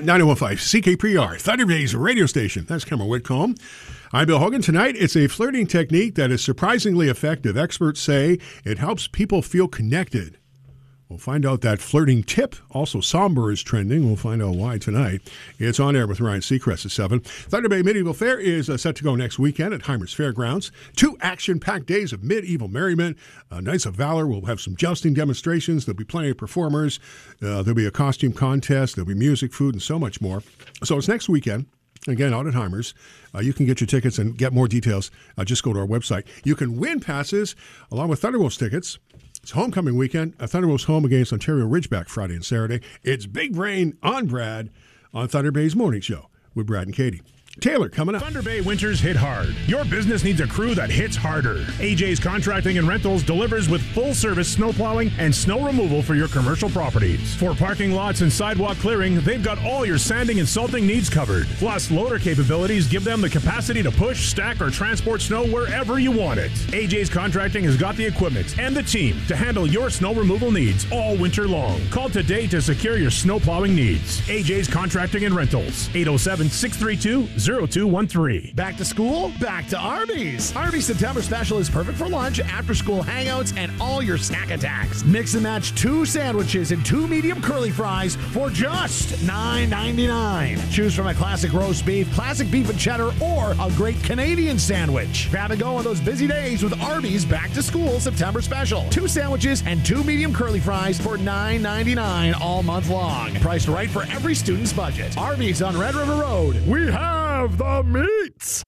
91.5 CKPR, Thunder Bay's radio station. That's Cameron Whitcomb. I'm Bill Hogan. Tonight, it's a flirting technique that is surprisingly effective. Experts say it helps people feel connected. We'll find out that flirting tip. Also, somber is trending. We'll find out why tonight. It's On Air with Ryan Seacrest at 7. Thunder Bay Medieval Fair is set to go next weekend at Heimers Fairgrounds. 2 action-packed days of medieval merriment. Nights of Valor. We'll have some jousting demonstrations. There'll be plenty of performers. There'll be a costume contest. There'll be music, food, and so much more. So it's next weekend. Again, out at Heimers. You can get your tickets and get more details. Just go to our website. You can win passes along with Thunderwolves tickets. It's homecoming weekend. Thunderwolves home against Ontario Ridgeback Friday and Saturday. It's Big Brain on Brad on Thunder Bay's Morning Show with Brad and Katie. Taylor coming up. Thunder Bay winters hit hard. Your business needs a crew that hits harder. AJ's Contracting and Rentals delivers with full-service snow plowing and snow removal for your commercial properties. For parking lots and sidewalk clearing, they've got all your sanding and salting needs covered. Plus, loader capabilities give them the capacity to push, stack, or transport snow wherever you want it. AJ's Contracting has got the equipment and the team to handle your snow removal needs all winter long. Call today to secure your snow plowing needs. AJ's Contracting and Rentals, 807-632-0213. Back to school? Back to Arby's. Arby's September special is perfect for lunch, after-school hangouts, and all your snack attacks. Mix and match 2 sandwiches and 2 medium curly fries for just $9.99. Choose from a classic roast beef, classic beef and cheddar, or a great Canadian sandwich. Grab and go on those busy days with Arby's Back to School September special. 2 sandwiches and 2 medium curly fries for $9.99 all month long. Priced right for every student's budget. Arby's on Red River Road. We have the meats.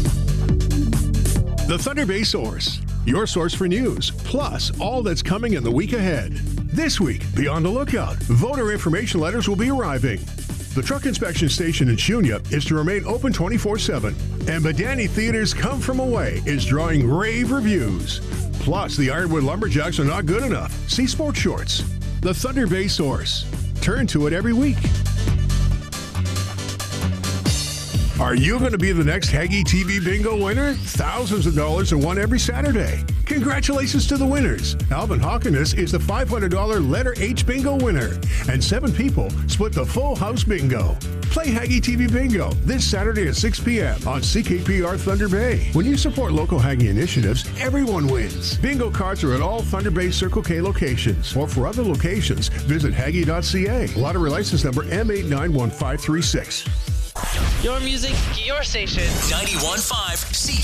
The Thunder Bay Source, your source for news, plus all that's coming in the week ahead. This week, be on the lookout. Voter information letters will be arriving. The truck inspection station in Shunya is to remain open 24/7. And Badani Theater's Come From Away is drawing rave reviews. Plus, the Ironwood Lumberjacks are not good enough. See Sports Shorts. The Thunder Bay Source. Turn to it every week. Are you going to be the next Haggy TV Bingo winner? Thousands of dollars are won every Saturday. Congratulations to the winners. Alvin Hawkins is the $500 letter H Bingo winner. And 7 people split the full house bingo. Play Haggy TV Bingo this Saturday at 6 p.m. on CKPR Thunder Bay. When you support local Haggy initiatives, everyone wins. Bingo cards are at all Thunder Bay Circle K locations. Or for other locations, visit Haggy.ca. Lottery license number M891536. Your music, your station. 91.5 CK.